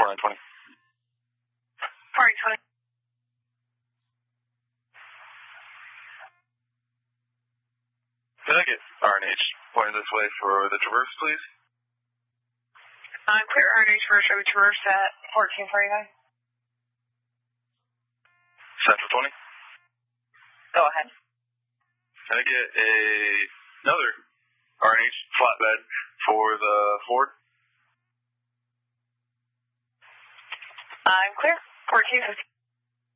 4920. 4920. Can I get RNH pointed this way for the Traverse, please? I'm clear RNH for Chevy Traverse at 1449. Central 20. Go ahead. Can I get another RNH flatbed for the Ford? I'm clear. 1450.